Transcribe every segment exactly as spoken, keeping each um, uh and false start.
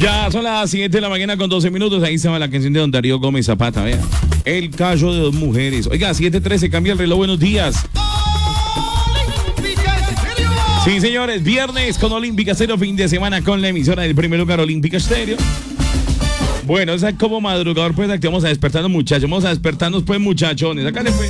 Ya son las siete de la mañana con doce minutos. Ahí estaba la canción de Don Darío Gómez Zapata, vea. El callo de dos mujeres. Oiga, siete trece, cambia el reloj, buenos días. Sí, señores, viernes con Olímpica Estéreo, fin de semana con la emisora del primer lugar Olímpica Estéreo. Bueno, es como madrugador, pues aquí vamos a despertarnos, muchachos. Vamos a despertarnos, pues, muchachones. Acá le fue.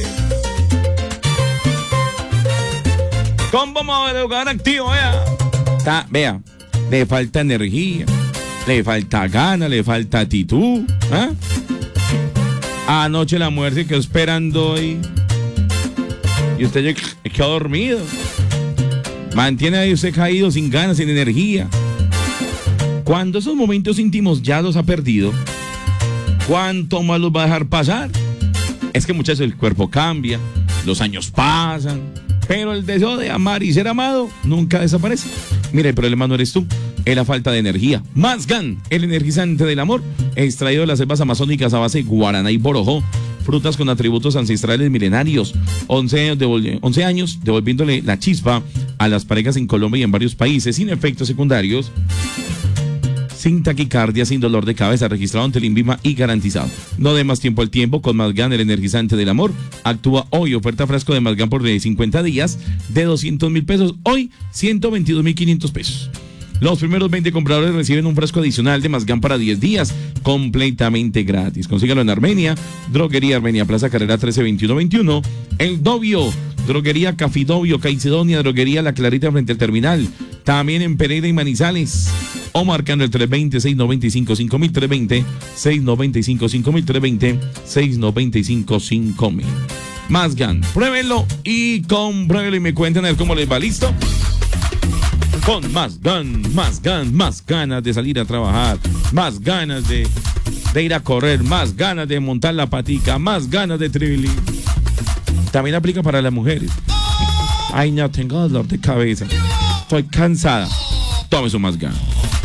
Combo madrugador activo, vea. Está, vea, le falta energía, le falta gana, le falta actitud. ¿Ah? Anoche la mujer se quedó esperando hoy. Y usted ya quedó dormido. Mantiene ahí usted caído, sin ganas, sin energía. Cuando esos momentos íntimos ya los ha perdido, ¿cuánto más los va a dejar pasar? Es que muchas veces el cuerpo cambia, los años pasan, pero el deseo de amar y ser amado nunca desaparece. Mira, el problema no eres tú, es la falta de energía. Mazgan, el energizante del amor, extraído de las selvas amazónicas a base de guaraná y borojó, frutas con atributos ancestrales milenarios, once años, devol- once años devolviéndole la chispa a las parejas en Colombia y en varios países, sin efectos secundarios, sin taquicardia, sin dolor de cabeza, registrado ante el INVIMA y garantizado. No dé más tiempo al tiempo con Mazgan, el energizante del amor. Actúa hoy, oferta frasco de Mazgan por cincuenta días de doscientos mil pesos, hoy ciento veintidós mil quinientos pesos. Los primeros veinte compradores reciben un frasco adicional de Mazgan para diez días, completamente gratis. Consígalo en Armenia, Droguería Armenia, Plaza Carrera trece veintiuno veintiuno. El Dobio, Droguería Cafidobio, Caicedonia, Droguería La Clarita frente al terminal. También en Pereira y Manizales. O marcando el tres veinte, seis noventa y cinco, cinco mil, tres veinte, seis noventa y cinco, cinco mil, tres veinte, seis noventa y cinco, cinco mil. Mazgan, pruébenlo y compruébenlo y me cuenten a ver cómo les va. ¿Listo? Con Mazgan, Mazgan, más ganas de salir a trabajar, más ganas de, de ir a correr, más ganas de montar la patica, más ganas de trivilir. También aplica para las mujeres. Ay, no, tengo dolor de cabeza, estoy cansada. Tome su Mazgan.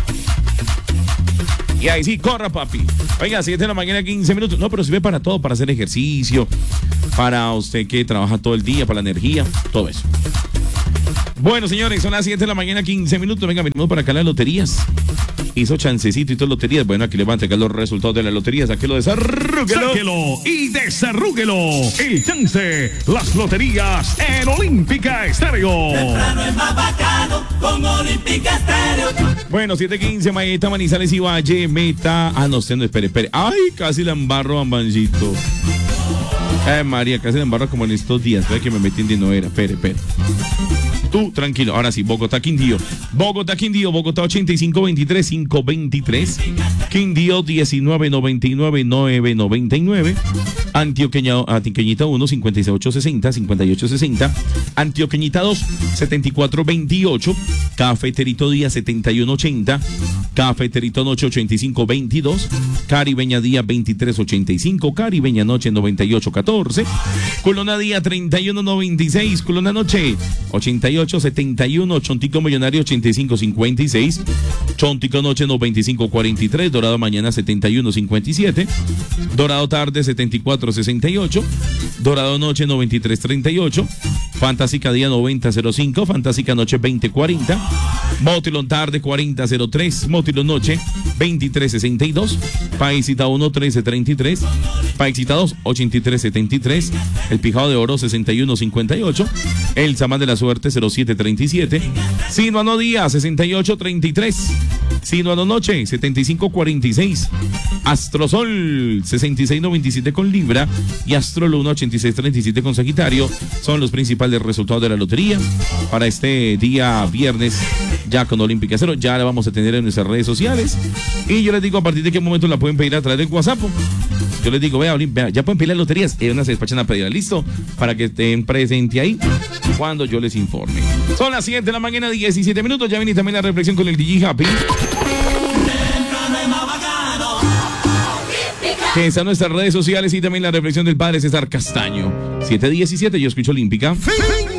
Y ahí sí, corra, papi. Oiga, siete de la mañana, quince minutos. No, pero sirve para todo, para hacer ejercicio, para usted que trabaja todo el día, para la energía, todo eso. Bueno, señores, son las siete de la mañana, quince minutos. Venga, venimos para acá a las loterías. Hizo chancecito y todas loterías. Bueno, aquí le van a entregar los resultados de las loterías. Sáquelo, desarrúguelo. Sáquelo y desarrúguelo. El chance, las loterías en Olímpica Estéreo. Temprano es más bacano con Olímpica Estéreo. Bueno, siete quince, Maeta, Manizales y Valle, Meta. Ah, no, usted no, espere, espere. Ay, casi la embarro, Bambancito. Ay, María, casi la embarro como en estos días. Ve que me metí en no era. Espere, espere. Tú, tranquilo. Ahora sí, Bogotá, Quindío. Bogotá, Quindío. Bogotá, ochenta y cinco veintitrés, quinientos veintitrés. Quindío, diecinueve noventa y nueve, novecientos noventa y nueve. Antioqueña, Antioqueñita uno, cincuenta y seis ochocientos sesenta, cincuenta y ocho sesenta. Antioqueñita dos, setenta y cuatro veintiocho. Cafeterito Día, setenta y uno ochenta. Cafeterito Noche, ochenta y cinco veintidós. Caribeña Día, veintitrés ochenta y cinco. Caribeña Noche, noventa y ocho catorce. Colona Día, treinta y uno noventa y seis. Colona Noche, ochenta y ocho setenta y uno. Chontico Millonario, ochenta y cinco cincuenta y seis. Chontico Noche, noventa y cinco cuarenta y tres. Dorado Mañana, setenta y uno cincuenta y siete. Dorado Tarde, setenta y cuatro sesenta y ocho. Dorado Noche, noventa y tres treinta y ocho. Fantástica Día, noventa cero cinco. Fantástica Noche, veinte cuarenta. Motilón Tarde, cuarenta cero tres. Motilón Noche, veintitrés sesenta y dos. Paisita uno, trece treinta y tres. Paisita dos, ochenta y tres setenta y tres. El Pijado de Oro, sesenta y uno cincuenta y ocho. El Samán de la Suerte, cero siete treinta y siete. Sinuano Día, sesenta y ocho treinta y tres. Sinuano Noche, setenta y cinco cuarenta y seis. Astrosol, sesenta y seis noventa y siete con Libra. Y Astro Luna, ochenta y seis treinta y siete con Sagitario. Son los principales resultados de la lotería para este día viernes, ya con Olímpica Cero. Ya la vamos a tener en nuestras redes sociales. Y yo les digo a partir de qué momento la pueden pedir a través del WhatsApp. Yo les digo, vea, vea, ya pueden pedir las loterías. Y una se despachan a pedir, listo, para que estén presentes ahí cuando yo les informe. Son las siete de la mañana, diecisiete minutos. Ya viene también la reflexión con el D J Happy, que está en nuestras redes sociales, y también la reflexión del padre César Castaño. siete diecisiete, yo escucho Olímpica. Fin